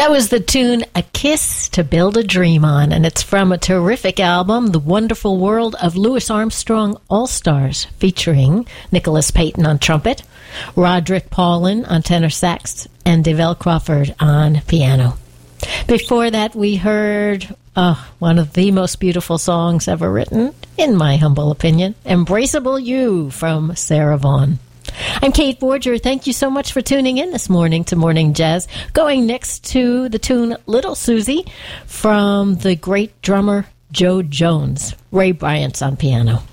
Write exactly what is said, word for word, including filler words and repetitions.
That was the tune A Kiss to Build a Dream On, and it's from a terrific album, The Wonderful World of Louis Armstrong All-Stars, featuring Nicholas Payton on trumpet, Roderick Paulin on tenor sax, and Devell Crawford on piano. Before that, we heard uh, one of the most beautiful songs ever written, in my humble opinion, Embraceable You from Sarah Vaughan. I'm Kate Borger. Thank you so much for tuning in this morning to Morning Jazz. Going next to the tune Little Susie from the great drummer Joe Jones. Ray Bryant's on piano.